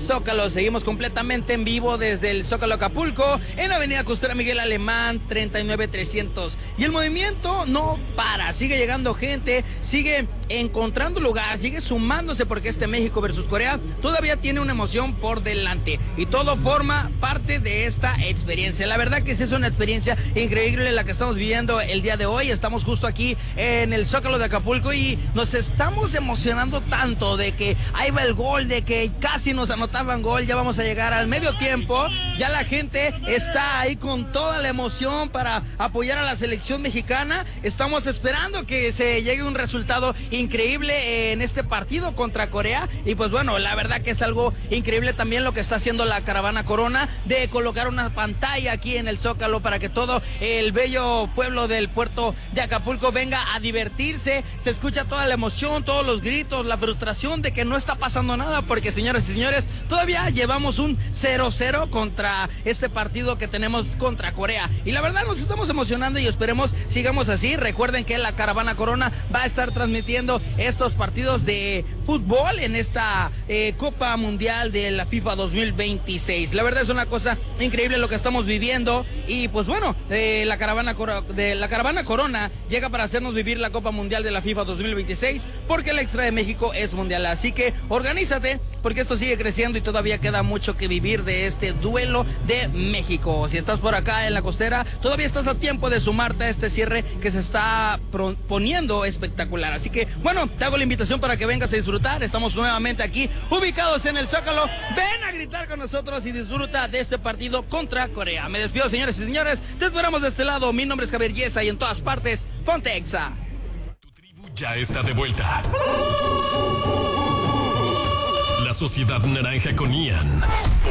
Zócalo. Seguimos completamente en vivo desde el Zócalo Acapulco, en la avenida Costera Miguel Alemán, 39300. Y el movimiento no para, sigue llegando gente, sigue encontrando lugar, sigue sumándose, porque este México versus Corea todavía tiene una emoción por delante. Y todo forma parte de esta experiencia. La verdad que sí es una experiencia increíble la que estamos viviendo el día de hoy. Estamos justo aquí en el Zócalo de Acapulco y nos estamos emocionando tanto de que ahí va el gol, de que casi nos anotaban gol. Ya vamos a llegar al medio tiempo. Ya la gente está ahí con toda la emoción para apoyar a la selección mexicana. Estamos esperando que se llegue un resultado increíble en este partido contra Corea. Y pues bueno, la verdad que es algo increíble también lo que está haciendo la Caravana Corona, de colocar una pantalla aquí en el Zócalo para que todo el bello pueblo del puerto de Acapulco venga a divertirse. Se escucha toda la emoción, todos los gritos, la frustración de que no está pasando nada, porque señoras y señores, todavía llevamos un 0-0 contra este partido que tenemos contra Corea. Y la verdad nos estamos emocionando y esperemos sigamos así. Recuerden que la Caravana Corona va a estar transmitiendo estos partidos de fútbol en esta Copa Mundial de la FIFA 2026. La verdad es una cosa increíble lo que estamos viviendo. Y pues bueno, la Caravana Corona llega para hacernos vivir la Copa Mundial de la FIFA 2026, porque el extra de México es mundial. Así que organízate, porque esto sigue creciendo y todavía queda mucho que vivir de este duelo de México. Si estás por acá en la costera, todavía estás a tiempo de sumarte a este cierre que se está poniendo espectacular. Así que bueno, te hago la invitación para que vengas a disfrutar. Estamos nuevamente aquí ubicados en el Zócalo. Ven a gritar con nosotros y disfruta de este partido contra Corea. Me despido, señores y señores, te esperamos de este lado. Mi nombre es Javier Yesa y en todas partes, ponte Exa. Tu tribu ya está de vuelta. La Sociedad Naranja con Ian.